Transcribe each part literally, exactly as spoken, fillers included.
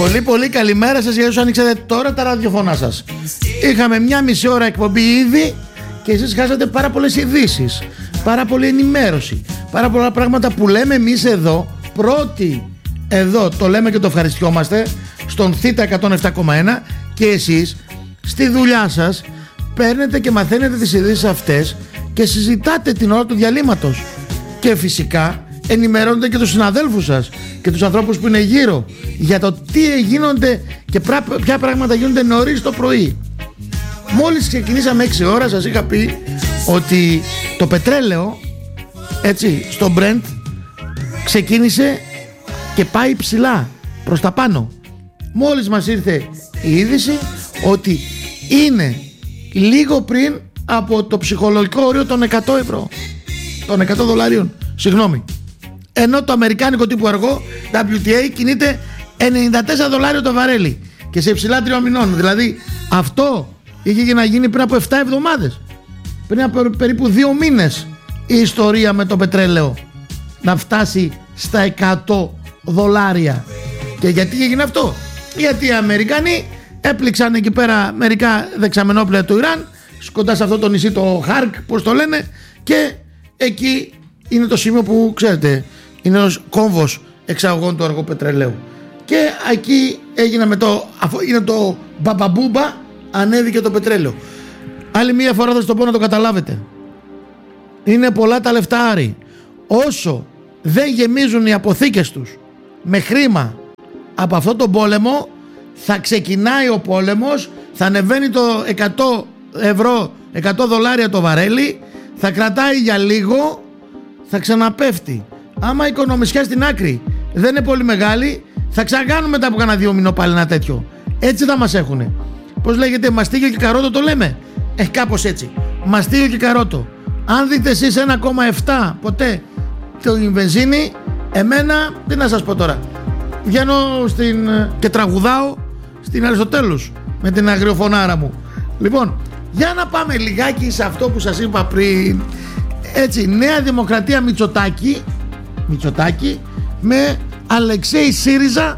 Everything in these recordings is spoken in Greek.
Πολύ πολύ καλημέρα σας για όσους ανοίξατε τώρα τα ραδιοφωνά σας. Είχαμε μια μισή ώρα εκπομπή ήδη και εσείς χάσατε πάρα πολλές ειδήσεις, πάρα πολλή ενημέρωση, πάρα πολλά πράγματα που λέμε εμείς εδώ. Πρώτοι εδώ το λέμε και το ευχαριστιόμαστε στον Θήτα εκατόν επτά κόμμα ένα, και εσείς στη δουλειά σας παίρνετε και μαθαίνετε τις ειδήσεις αυτές και συζητάτε την ώρα του διαλύματος. Και φυσικά ενημερώνετε και τους συναδέλφους σας και τους ανθρώπους που είναι γύρω για το τι γίνονται και ποια πράγματα γίνονται νωρίς το πρωί. Μόλις ξεκινήσαμε έξι ώρα σας είχα πει ότι το πετρέλαιο, έτσι, στο Brent ξεκίνησε και πάει ψηλά προς τα πάνω. Μόλις μας ήρθε η είδηση ότι είναι λίγο πριν από το ψυχολογικό όριο των εκατό ευρώ, των εκατό δολαρίων, συγγνώμη. Ενώ το αμερικάνικο τύπου αργό ντάμπλιου τι έι κινείται ενενήντα τέσσερα δολάρια το βαρέλι και σε υψηλά τριών μηνών. Δηλαδή αυτό είχε να γίνει πριν από επτά εβδομάδες, πριν από περίπου δύο μήνες, η ιστορία με το πετρέλαιο να φτάσει στα εκατό δολάρια. Και γιατί έγινε αυτό? Γιατί οι Αμερικανοί έπληξαν εκεί πέρα μερικά δεξαμενόπλαια του Ιράν, κοντά σε αυτό το νησί, το Χαρκ, πώς το λένε, και εκεί είναι το σημείο που ξέρετε είναι ένας κόμβος εξαγωγών του αργού πετρελαίου. Και εκεί έγινε με το, είναι το μπαμπαμπούμπα, ανέβηκε το πετρέλαιο. Άλλη μία φορά θα σας το πω να το καταλάβετε. Είναι πολλά τα λεφτά, Άρη. Όσο δεν γεμίζουν οι αποθήκες τους με χρήμα από αυτό το πόλεμο, θα ξεκινάει ο πόλεμος, θα ανεβαίνει το εκατό ευρώ, εκατό δολάρια το βαρέλι, θα κρατάει για λίγο, θα ξαναπέφτει. Άμα η οικονομισιά στην άκρη δεν είναι πολύ μεγάλη, θα ξανακάνουν μετά από κανένα δύο μηνό πάλι ένα τέτοιο. Έτσι θα μας έχουνε. Πώς λέγεται, μαστίγιο και καρότο το λέμε? Ε, κάπως έτσι. Μαστίγιο και καρότο. Αν δείτε εσείς ένα κόμμα επτά ποτέ την βενζίνη, εμένα τι να σας πω τώρα. Βγαίνω στην... και τραγουδάω στην Αριστοτέλους με την αγριοφωνάρα μου. Λοιπόν, για να πάμε λιγάκι σε αυτό που σας είπα πριν. Έτσι, Νέα Δημοκρατία Μητσοτάκη, Μητσοτάκη με Αλεξέη ΣΥΡΙΖΑ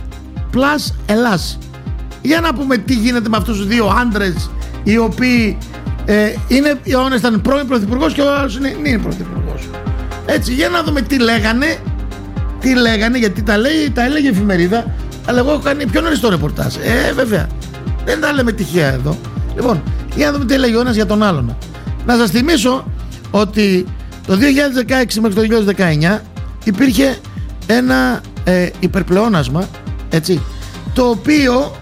plus Ελλάς. Για να πούμε τι γίνεται με αυτούς τους δύο άντρες, οι οποίοι ε, είναι, ο ένας ήταν πρώην πρωθυπουργός και ο άλλος είναι, είναι πρωθυπουργός. Έτσι, για να δούμε τι λέγανε, τι λέγανε, γιατί τα, λέει, τα έλεγε η εφημερίδα, αλλά εγώ έχω κάνει πιο νωρίς το ρεπορτάζ. Ε, βέβαια, δεν τα λέμε τυχαία εδώ. Λοιπόν, για να δούμε τι έλεγε ο ένας για τον άλλον. Να σας θυμίσω ότι το δύο χιλιάδες δεκαέξι μέχρι το δύο χιλιάδες δεκαεννιά υπήρχε ένα ε, υπερπλεόνασμα, έτσι, το οποίο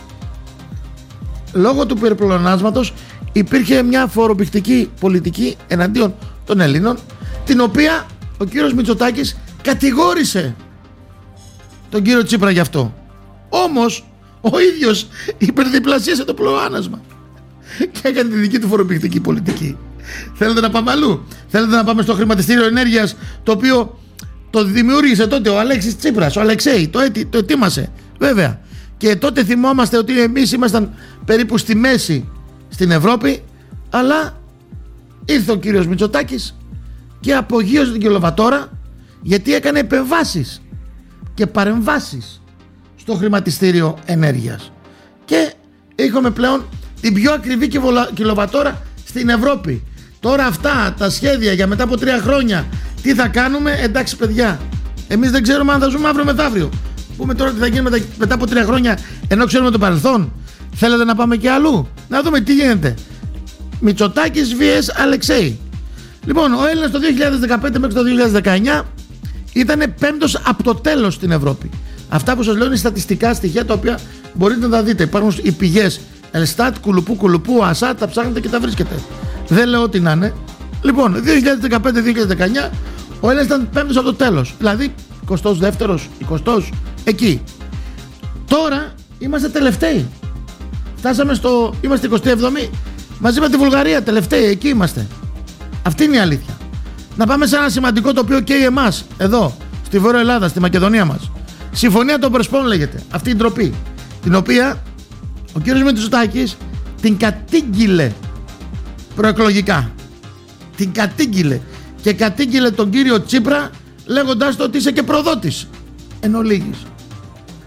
λόγω του υπερπλεονάσματος υπήρχε μια φορομπηχτική πολιτική εναντίον των Ελλήνων, την οποία ο κύριος Μητσοτάκης κατηγόρησε τον κύριο Τσίπρα γι' αυτό. Όμως ο ίδιος υπερδιπλασίασε το πλεόνασμα και έκανε τη δική του φορομπηχτική πολιτική. Θέλετε να πάμε αλλού? Θέλετε να πάμε στο χρηματιστήριο ενέργειας, το οποίο το δημιούργησε τότε ο Αλέξης Τσίπρας, ο Αλεξέη, το, έτι, το ετοίμασε βέβαια. Και τότε θυμόμαστε ότι εμείς ήμασταν περίπου στη μέση στην Ευρώπη, αλλά ήρθε ο κύριος Μητσοτάκης και απογείωσε την κιλοβατόρα, γιατί έκανε επεμβάσεις και παρεμβάσεις στο χρηματιστήριο ενέργειας. Και είχαμε πλέον την πιο ακριβή κιλοβατόρα στην Ευρώπη. Τώρα αυτά τα σχέδια για μετά από τρία χρόνια, τι θα κάνουμε? Εντάξει παιδιά, εμείς δεν ξέρουμε αν θα ζούμε αύριο μεθαύριο. Πούμε τώρα τι θα γίνει μετά, μετά από τρία χρόνια, ενώ ξέρουμε το παρελθόν. Θέλετε να πάμε και αλλού? Να δούμε τι γίνεται. Μητσοτάκης vs Αλεξέη. Λοιπόν, ο Έλληνας το δύο χιλιάδες δεκαπέντε μέχρι το δύο χιλιάδες δεκαεννιά ήταν πέμπτος από το τέλος στην Ευρώπη. Αυτά που σας λέω είναι στατιστικά στοιχεία, τα οποία μπορείτε να τα δείτε. Υπάρχουν οι πηγές Ελστάτ, κουλουπού κουλουπού, ΑΣΑ, τα ψάχνετε και τα βρίσκετε. Δεν λέω ό,τι να είναι. Λοιπόν, δύο χιλιάδες δεκαπέντε δύο χιλιάδες δεκαεννιά ο Έλληνας ήταν πέμπτος από το τέλος. Δηλαδή εικοστός δεύτερος, εικοστός, εκεί. Τώρα είμαστε τελευταίοι. Φτάσαμε στο, είμαστε εικοστή έβδομη μαζί με τη Βουλγαρία, τελευταίοι, εκεί είμαστε. Αυτή είναι η αλήθεια. Να πάμε σε ένα σημαντικό το οποίο καίει εμάς, εδώ, στη Βόρεια Ελλάδα, στη Μακεδονία μας. Συμφωνία των Πρεσπών λέγεται, αυτή η ντροπή, την οποία ο κύριος Μητσοτάκης την κατήγγειλε προεκλογικά. Την κατήγγειλε και κατήγγειλε τον κύριο Τσίπρα λέγοντάς το ότι είσαι και προδότης εν ολίγης.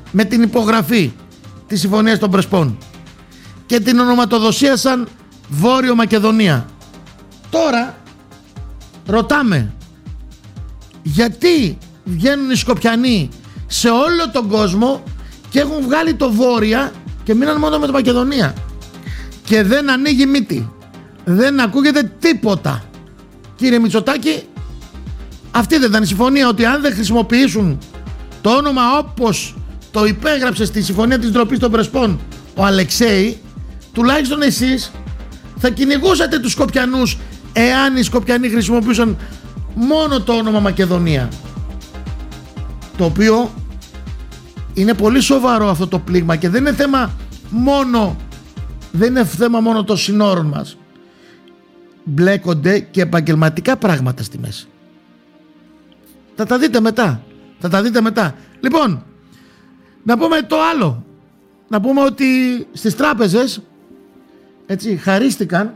με την υπογραφή της Συμφωνίας των Πρεσπών και την ονοματοδοσία σαν Βόρειο Μακεδονία. Τώρα ρωτάμε, γιατί βγαίνουν οι Σκοπιανοί σε όλο τον κόσμο και έχουν βγάλει το Βόρεια και μείναν μόνο με το Μακεδονία και δεν ανοίγει μύτη, δεν ακούγεται τίποτα? Κύριε Μητσοτάκη, αυτή δεν ήταν η συμφωνία, ότι αν δεν χρησιμοποιήσουν το όνομα όπως το υπέγραψε στη Συμφωνία της Ντροπής των Πρεσπών ο Αλεξέη, τουλάχιστον εσείς θα κυνηγούσατε τους Σκοπιανούς εάν οι Σκοπιανοί χρησιμοποιούσαν μόνο το όνομα Μακεδονία, το οποίο είναι πολύ σοβαρό αυτό το πλήγμα και δεν είναι θέμα μόνο δεν είναι θέμα μόνο των συνόρων μας. Μπλέκονται και επαγγελματικά πράγματα στη μέση. Θα τα δείτε μετά. Θα τα δείτε μετά. Λοιπόν, να πούμε το άλλο. Να πούμε ότι στις τράπεζες, έτσι, χαρίστηκαν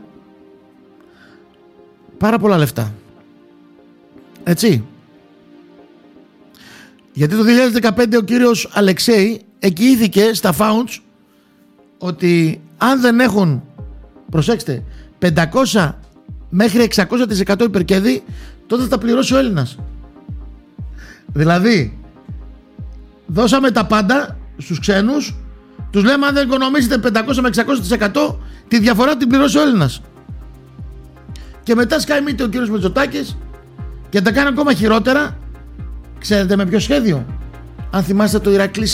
πάρα πολλά λεφτά. Έτσι. Γιατί το δύο χιλιάδες δεκαπέντε ο κύριος Αλεξέη εγγυήθηκε στα Founds ότι αν δεν έχουν, προσέξτε, πεντακόσια μέχρι εξακόσια τοις εκατό υπερκέρδη, τότε θα τα πληρώσει ο Έλληνας. Δηλαδή δώσαμε τα πάντα στους ξένους, τους λέμε αν δεν οικονομήσετε πεντακόσια με εξακόσια τοις εκατό, τη διαφορά την πληρώσει ο Έλληνας. Και μετά σκάει μύτη ο κύριος Μητσοτάκης και τα κάνει ακόμα χειρότερα. Ξέρετε με ποιο σχέδιο? Αν θυμάστε το Ηρακλή